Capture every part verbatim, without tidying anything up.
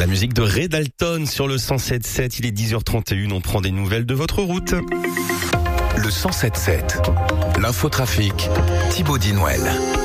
la musique de Ray Dalton sur le cent sept sept. Il est dix heures trente et une. On prend des nouvelles de votre route. Le cent sept sept. L'infotrafic. Thibaut Dinouel.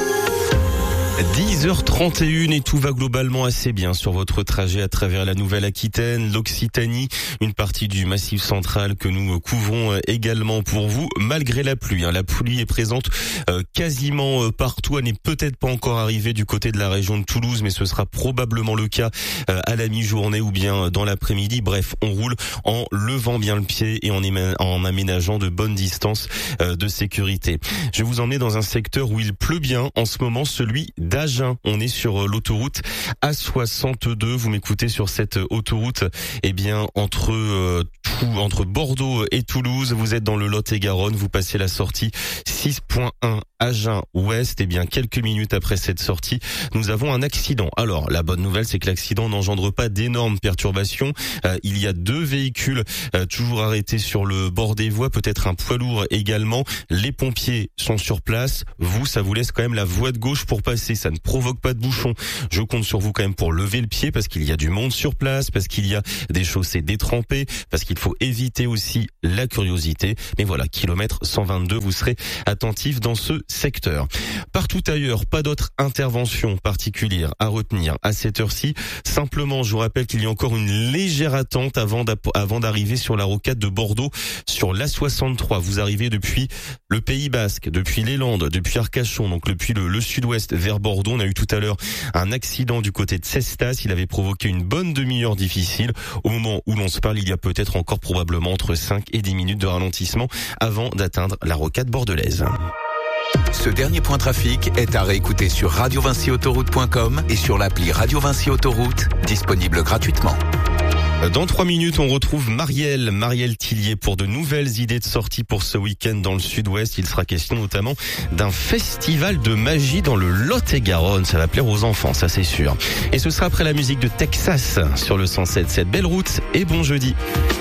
dix heures trente et une et tout va globalement assez bien sur votre trajet à travers la Nouvelle-Aquitaine, l'Occitanie, une partie du Massif central que nous couvrons également pour vous, malgré la pluie. La pluie est présente quasiment partout. Elle n'est peut-être pas encore arrivée du côté de la région de Toulouse, mais ce sera probablement le cas à la mi-journée ou bien dans l'après-midi. Bref, on roule en levant bien le pied et en, éma- en aménageant de bonnes distances de sécurité. Je vais vous emmener dans un secteur où il pleut bien en ce moment, celui d'Agen. On est sur l'autoroute A soixante-deux. Vous m'écoutez sur cette autoroute, eh bien entre euh, tout, entre Bordeaux et Toulouse. Vous êtes dans le Lot-et-Garonne. Vous passez la sortie six point un Agen Ouest. Eh bien quelques minutes après cette sortie, nous avons un accident. Alors la bonne nouvelle, c'est que l'accident n'engendre pas d'énormes perturbations. Euh, il y a deux véhicules euh, toujours arrêtés sur le bord des voies, peut-être un poids lourd également. Les pompiers sont sur place. Vous, ça vous laisse quand même la voie de gauche pour passer. Ça ne provoque pas de bouchon. Je compte sur vous quand même pour lever le pied parce qu'il y a du monde sur place, parce qu'il y a des chaussées détrempées, parce qu'il faut éviter aussi la curiosité. Mais voilà, kilomètre cent vingt-deux, vous serez attentif dans ce secteur. Partout ailleurs, pas d'autres interventions particulières à retenir à cette heure-ci. Simplement, je vous rappelle qu'il y a encore une légère attente avant avant d'arriver sur la rocade de Bordeaux sur l'A soixante-trois. Vous arrivez depuis le Pays Basque, depuis les Landes, depuis Arcachon, donc depuis le, le sud-ouest vers Bordeaux. On a eu tout à l'heure un accident du côté de Cestas. Il avait provoqué une bonne demi-heure difficile. Au moment où l'on se parle, il y a peut-être encore probablement entre cinq et dix minutes de ralentissement avant d'atteindre la rocade bordelaise. Ce dernier point trafic est à réécouter sur radio vinci autoroute point com et sur l'appli Radio Vinci Autoroute, disponible gratuitement. Dans trois minutes, on retrouve Marielle, Marielle Tillier pour de nouvelles idées de sortie pour ce week-end dans le sud-ouest. Il sera question notamment d'un festival de magie dans le Lot-et-Garonne. Ça va plaire aux enfants, ça c'est sûr. Et ce sera après la musique de Texas sur le cent sept sept. Belle route et bon jeudi.